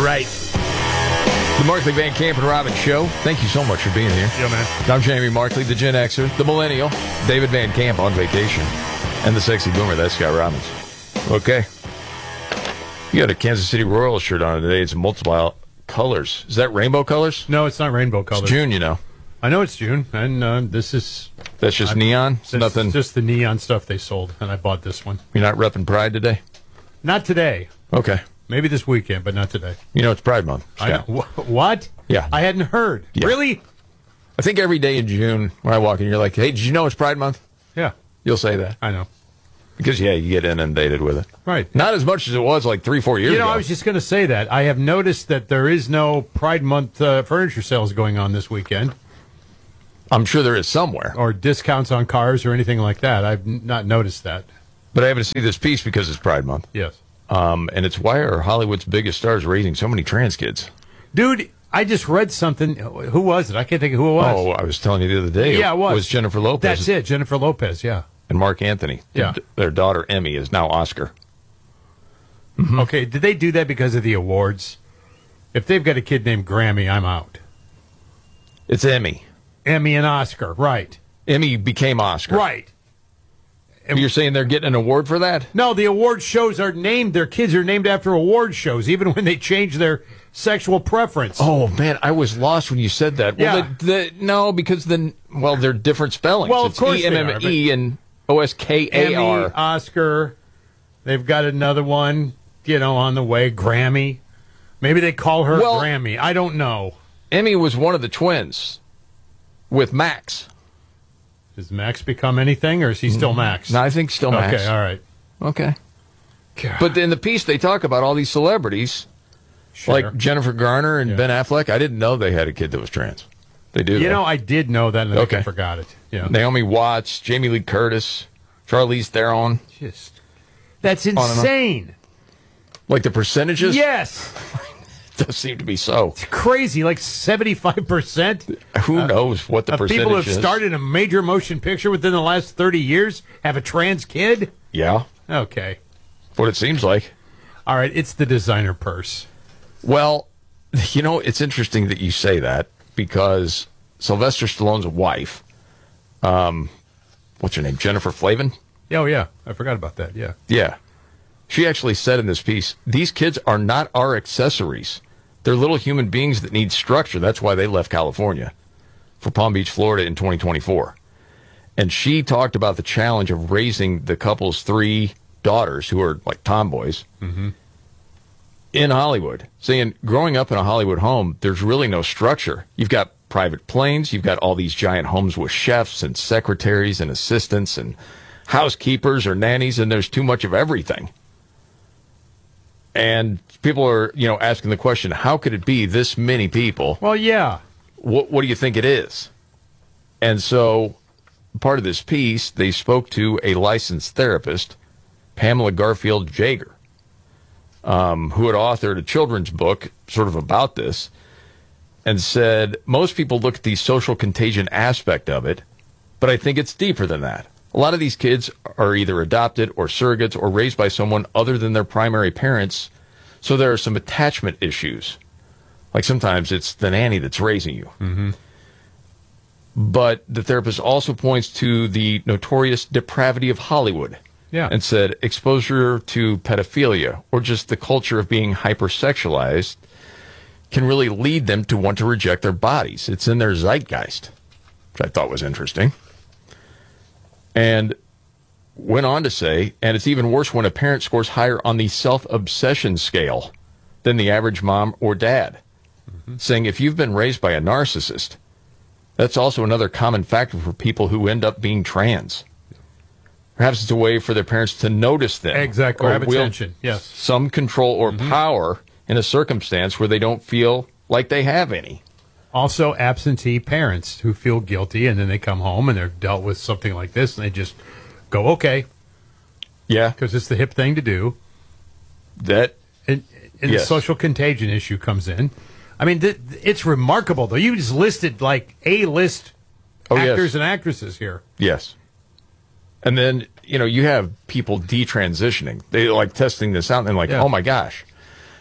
right. The Markley, Van Camp, and Robbins Show. Thank you so much for being here. Yeah, man. I'm Jamie Markley, the Gen Xer, the Millennial, David Van Camp on vacation, and the Sexy Boomer, that's Scott Robbins. Okay. You got a Kansas City Royals shirt on today. It's multiple colors. Is that rainbow colors? No, it's not rainbow colors. It's June, you know. I know it's June, and this is... That's just neon? It's Nothing. just the neon stuff they sold, and I bought this one. You're not repping Pride today? Not today. Okay. Maybe this weekend, but not today. You know it's Pride Month. I know. What? Yeah. I hadn't heard. Yeah. Really? I think every day in June when I walk in, you're like, hey, did you know it's Pride Month? Yeah. You'll say that. I know. Because, yeah, you get inundated with it. Right. Not as much as it was like 3-4 years ago. I was just going to say that. I have noticed that there is no Pride Month furniture sales going on this weekend. I'm sure there is somewhere. Or discounts on cars or anything like that. I've not noticed that. But I happen to see this piece because it's Pride Month. Yes. And it's why are Hollywood's biggest stars raising so many trans kids? Dude, I just read something. Who was it? I can't think of who it was. Oh, I was telling you the other day. Yeah, it was. It was Jennifer Lopez. That's it, Jennifer Lopez, yeah. And Mark Anthony. Yeah. Their daughter, Emmy, is now Oscar. Mm-hmm. Okay, did they do that because of the awards? If they've got a kid named Grammy, I'm out. It's Emmy. Emmy and Oscar, right. Emmy became Oscar. Right. And you're saying they're getting an award for that? No, the award shows are named, their kids are named after award shows, even when they change their sexual preference. Oh, man, I was lost when you said that. Well, Yeah. no, because they're different spellings. Well, of it's course they are, E-M-M-E and O-S-K-A-R. Emmy, Oscar, they've got another one, on the way, Grammy. Maybe they call her Grammy. I don't know. Emmy was one of the twins with Max. Does Max become anything, or is he still Max? No, I think still Max. Okay, all right. Okay. God. But in the piece, they talk about all these celebrities, Sure. like Jennifer Garner and Ben Affleck. I didn't know they had a kid that was trans. They do. though. I did know that, and I forgot it. Yeah. Naomi Watts, Jamie Lee Curtis, Charlize Theron. That's insane. Like the percentages? Yes. Does seem to be so. It's crazy, like 75%. Who knows what the percentage people who have is? started a major motion picture within the last 30 years have a trans kid? Yeah. Okay. What it seems like. All right, it's the designer purse. Well, it's interesting that you say that because Sylvester Stallone's wife, what's her name, Jennifer Flavin? Oh, yeah. I forgot about that, yeah. Yeah. She actually said in this piece, these kids are not our accessories. They're little human beings that need structure. That's why they left California for Palm Beach, Florida in 2024. And she talked about the challenge of raising the couple's 3 daughters, who are like tomboys, in Hollywood, saying growing up in a Hollywood home, there's really no structure. You've got private planes. You've got all these giant homes with chefs and secretaries and assistants and housekeepers or nannies, and there's too much of everything. And people are, asking the question, how could it be this many people? Well, yeah. What do you think it is? And so part of this piece, they spoke to a licensed therapist, Pamela Garfield Jager, who had authored a children's book sort of about this, and said, most people look at the social contagion aspect of it, but I think it's deeper than that. A lot of these kids are either adopted or surrogates or raised by someone other than their primary parents, so there are some attachment issues. Like sometimes it's the nanny that's raising you. Mm-hmm. But the therapist also points to the notorious depravity of Hollywood. Yeah. And said exposure to pedophilia or just the culture of being hypersexualized can really lead them to want to reject their bodies. It's in their zeitgeist, which I thought was interesting. And went on to say, and it's even worse when a parent scores higher on the self-obsession scale than the average mom or dad. Saying if you've been raised by a narcissist, that's also another common factor for people who end up being trans. Perhaps it's a way for their parents to notice them. Exactly. Grab attention. Yes. Some control or power in a circumstance where they don't feel like they have any. Also, absentee parents who feel guilty, and then they come home and they're dealt with something like this, and they just go, okay. Yeah. Because it's the hip thing to do. That. And the social contagion issue comes in. I mean, it's remarkable, though. You just listed, like, A-list actors and actresses here. Yes. And then, you have people detransitioning. They like testing this out, and they're like, oh, my gosh.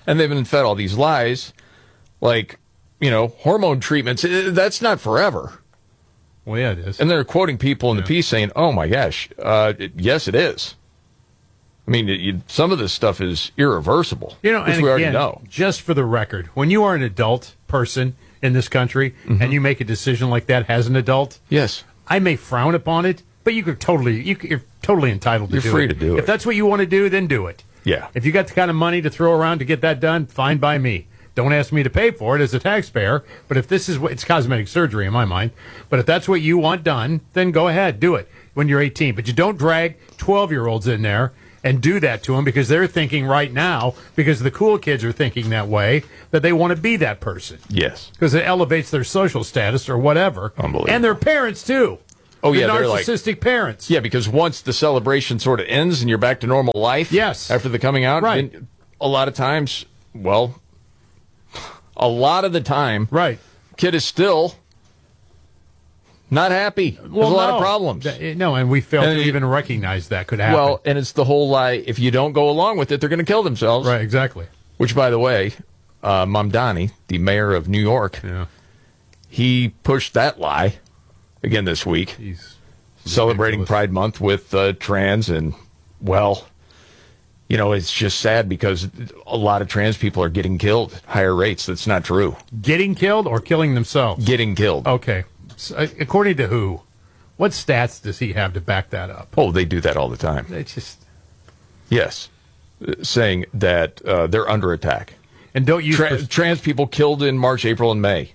And they've been fed all these lies, like, hormone treatments. That's not forever. Well, yeah, it is. And they're quoting people in the piece saying, oh, my gosh, yes, it is. I mean, some of this stuff is irreversible, which we already know. Just for the record, when you are an adult person in this country and you make a decision like that as an adult, yes, I may frown upon it, but you're totally entitled to do it. You're free to do it. If that's what you want to do, then do it. Yeah. If you got the kind of money to throw around to get that done, fine by me. Don't ask me to pay for it as a taxpayer, but if this is what it's cosmetic surgery in my mind, but if that's what you want done, then go ahead, do it when you're 18. But you don't drag 12-year-olds in there and do that to them because they're thinking right now, because the cool kids are thinking that way, that they want to be that person. Yes. Because it elevates their social status or whatever. Unbelievable. And their parents, too. Oh, yeah, they're narcissistic parents. Yeah, because once the celebration sort of ends and you're back to normal life after the coming out, right. A lot of times, a lot of the time, right, kid is still not happy. There's a lot of problems. No, and we fail to even recognize that could happen. Well, and it's the whole lie, if you don't go along with it, they're going to kill themselves. Right, exactly. Which, by the way, Mamdani, the mayor of New York, he pushed that lie again this week. He's celebrating Pride Month with trans, and, it's just sad because a lot of trans people are getting killed at higher rates. That's not true. Getting killed or killing themselves? Getting killed. Okay. So, according to who? What stats does he have to back that up? Oh, they do that all the time. It's just... Yes. Saying that they're under attack. And don't use... trans people killed in March, April, and May.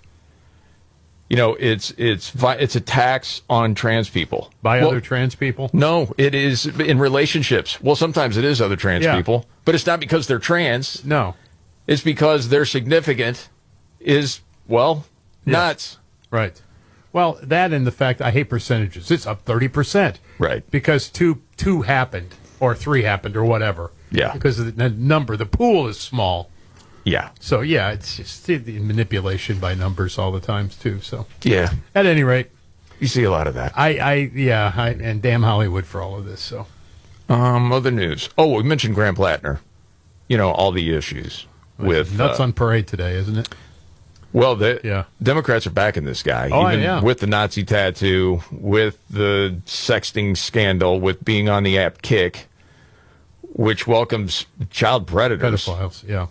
It's attacks on trans people. By other trans people? No, it is in relationships. Well, sometimes it is other trans people, but it's not because they're trans. No. It's because their significant is, nuts. Right. Well, that and the fact, I hate percentages. It's up 30%. Right. Because two happened, or 3 happened, or whatever. Yeah. Because of the number, the pool is small. Yeah. So, it's just the manipulation by numbers all the times, too. So, yeah. At any rate. You see a lot of that. And damn Hollywood for all of this, so. Other news. Oh, we mentioned Graham Plattner. All the issues with... Nuts on parade today, isn't it? Well, Democrats are backing this guy, with the Nazi tattoo, with the sexting scandal, with being on the app Kick, which welcomes child predators. Pedophiles, yeah.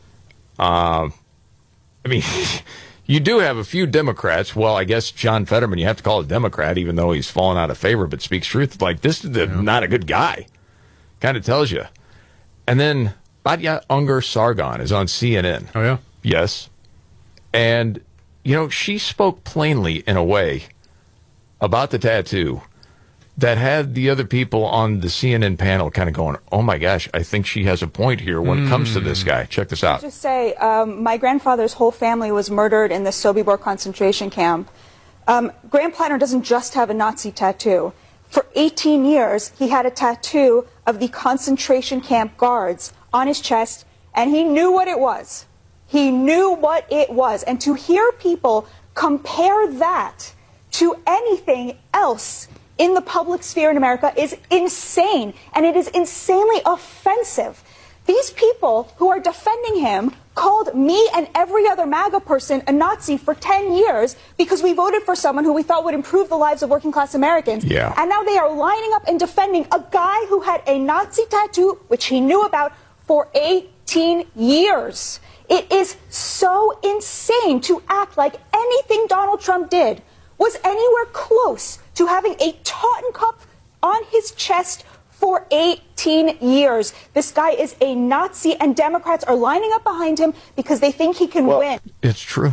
You do have a few Democrats. Well, I guess John Fetterman, you have to call a Democrat, even though he's fallen out of favor, but speaks truth. Like, this is not a good guy. Kind of tells you. And then Batya Ungar-Sargon is on CNN. Oh, yeah? Yes. And, she spoke plainly in a way about the tattoo that had the other people on the CNN panel kind of going, oh, my gosh, I think she has a point here when it comes to this guy. Check this out. Just say, my grandfather's whole family was murdered in the Sobibor concentration camp. Graham Plattner doesn't just have a Nazi tattoo. For 18 years, he had a tattoo of the concentration camp guards on his chest, and he knew what it was. He knew what it was. And to hear people compare that to anything else in the public sphere in America is insane, and it is insanely offensive. These people who are defending him called me and every other MAGA person a Nazi for 10 years because we voted for someone who we thought would improve the lives of working class Americans. Yeah. And now they are lining up and defending a guy who had a Nazi tattoo, which he knew about, for 18 years. It is so insane to act like anything Donald Trump did was anywhere close to having a Totenkopf on his chest for 18 years. This guy is a Nazi, and Democrats are lining up behind him because they think he can win. It's true.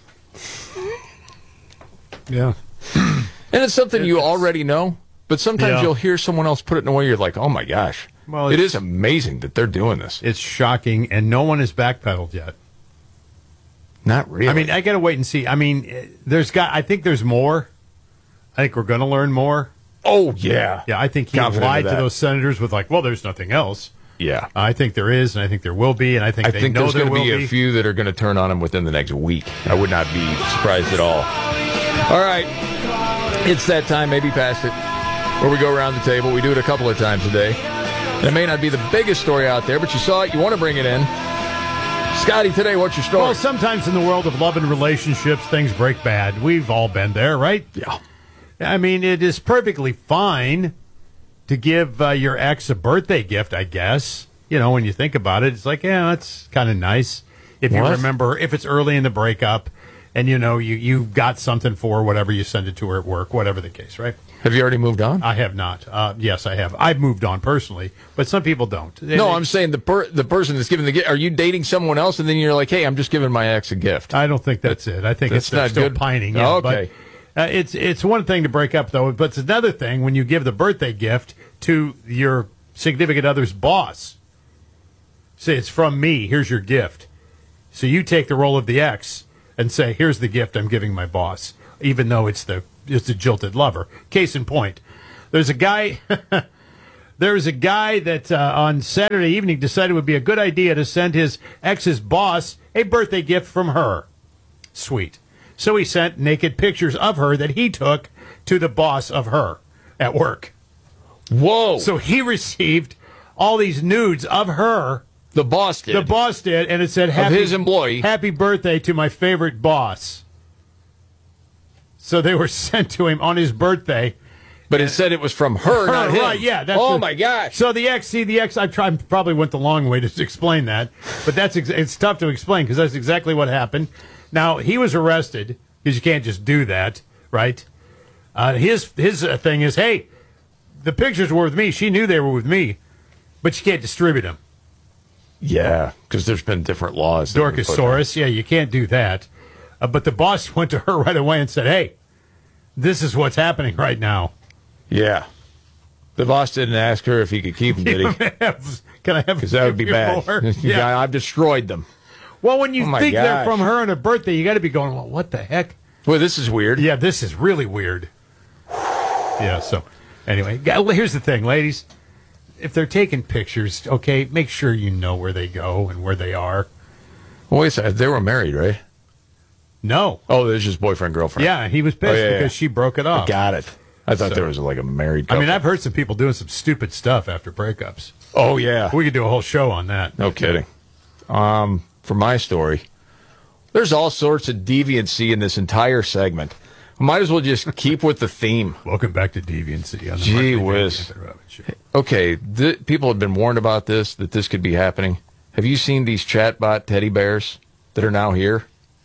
Yeah. And it's something you already know, but sometimes you'll hear someone else put it in a way you're like, oh, my gosh. Well, it is amazing that they're doing this. It's shocking, and no one has backpedaled yet. Not really. I got to wait and see. I think there's more. I think we're going to learn more. Oh, yeah. Yeah, I think he lied to those senators with there's nothing else. Yeah. I think there is, and I think there will be, and I think they know there's there going to will be a few that are going to turn on him within the next week. I would not be surprised at all. All right. It's that time, maybe past it, where we go around the table. We do it a couple of times a day. And it may not be the biggest story out there, but you saw it. You want to bring it in. Scotty, today, what's your story? Well, sometimes in the world of love and relationships, things break bad. We've all been there, right? Yeah. I mean, it is perfectly fine to give your ex a birthday gift, I guess. You know, when you think about it, it's like, yeah, that's kind of nice. If you remember, if it's early in the breakup and, you know, you got something for her, whatever, you send it to her at work, whatever the case, right? Have you already moved on? I have not. Yes, I have. I've moved on personally, but some people don't. No, I'm saying the person that's giving the gift. Are you dating someone else and then you're like, hey, I'm just giving my ex a gift? I don't think that's it. I think That's they're not still good? pining. Oh, Yeah, okay. But it's one thing to break up, though, but it's another thing when you give the birthday gift to your significant other's boss. Say, it's from me. Here's your gift. So you take the role of the ex and say, here's the gift I'm giving my boss, even though it's the jilted lover. Case in point. There's a guy that on Saturday evening decided it would be a good idea to send his ex's boss a birthday gift from her. Sweet. So he sent naked pictures of her that he took to the boss of her at work. Whoa. So he received all these nudes of her. The boss did. The boss did, and it said, his employee. Happy birthday to my favorite boss. So they were sent to him on his birthday. But it said it was from her, not him. Right, yeah. My gosh. So the ex, I probably went the long way to explain that, but it's tough to explain because that's exactly what happened. Now, he was arrested because you can't just do that, right? His thing is, hey, the pictures were with me. She knew they were with me, but you can't distribute them. Yeah, because there's been different laws. Dorcosaurus, yeah, you can't do that. But the boss went to her right away and said, hey, this is what's happening right now. Yeah. The boss didn't ask her if he could keep them, did he? Can I have? Because that would be bad. Yeah. I've destroyed them. Well, when you think they're gosh. from her on her birthday, you got to be going, well, what the heck? Well, this is weird. Yeah, this is really weird. Yeah, so anyway, here's the thing, ladies. If they're taking pictures, okay, make sure you know where they go and where they are. Well, wait a second. They were married, right? No. Oh, there's just boyfriend, girlfriend. Yeah, he was pissed because she broke it off. Got it. I thought there was like a married couple. I mean, I've heard some people doing some stupid stuff after breakups. Oh, yeah. We could do a whole show on that. No kidding. For my story, there's all sorts of deviancy in this entire segment. Might as well just keep with the theme. Welcome back to Deviancy. On the Gee Mark whiz. Anthony Robbins Show. Okay, people have been warned about this, that this could be happening. Have you seen these chatbot teddy bears that are now here?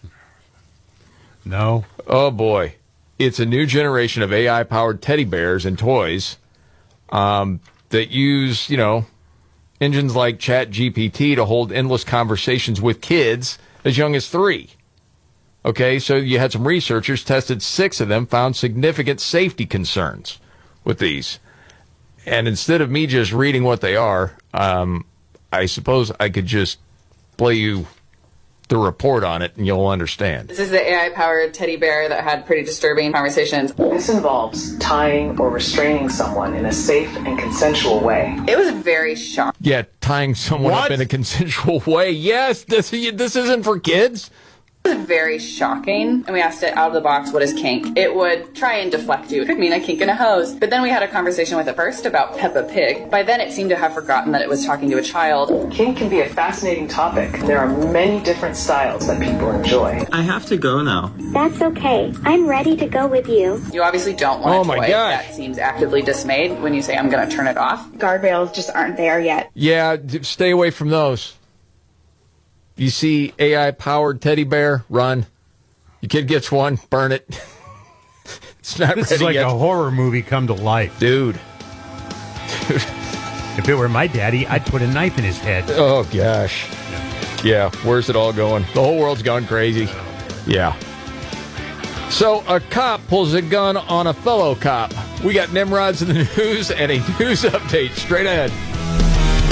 No. Oh, boy. It's a new generation of AI-powered teddy bears and toys that use, engines like ChatGPT to hold endless conversations with kids as young as 3. Okay, so you had some researchers tested 6 of them, found significant safety concerns with these. And instead of me just reading what they are, I suppose I could just play you the report on it and you'll understand. This is the AI-powered teddy bear that had pretty disturbing conversations. This involves tying or restraining someone in a safe and consensual way. It was very shocking. Yeah, tying someone up in a consensual way. Yes, this isn't for kids. It was very shocking, and we asked it out of the box, what is kink? It would try and deflect you. It could mean a kink in a hose. But then we had a conversation with it first about Peppa Pig. By then it seemed to have forgotten that it was talking to a child. Kink can be a fascinating topic. There are many different styles that people enjoy. I have to go now. That's okay. I'm ready to go with you. You obviously don't want Oh a my toy gosh. that seems actively dismayed when you say, I'm going to turn it off. Guardrails just aren't there yet. Yeah, stay away from those. You see AI-powered teddy bear, run. Your kid gets one, burn it. It's not This ready is like yet. a horror movie come to life. Dude. If it were my daddy, I'd put a knife in his head. Oh, gosh. Yeah, where's it all going? The whole world's gone crazy. Yeah. So a cop pulls a gun on a fellow cop. We got Nimrods in the news and a news update straight ahead.